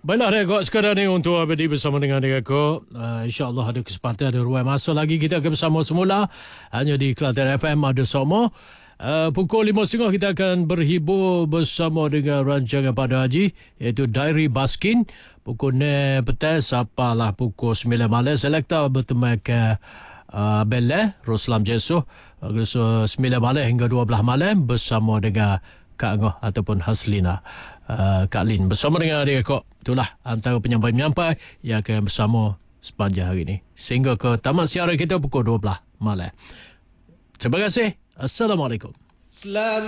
Baiklah rekod sekarang ni untuk abadi bersama dengan rekod. InsyaAllah ada kesempatan, ada ruang masa lagi kita akan bersama semula hanya di Kelantan FM ada Somo. Pukul 5.30 kita akan berhibur bersama dengan rancangan pada haji iaitu Diary Baskin. Pukul 6 petang sampailah pukul 9 malam selekta bertemu ke Bella Roslam Jesuh 9 malam hingga 12 malam bersama dengan Kak Ngoh ataupun Haslina Kak Lin bersama dengan adik Kok. Itulah antara penyampai-penyampai yang akan bersama sepanjang hari ini sehingga ke tamat siaran kita pukul 12 malam. Terima kasih. Assalamualaikum.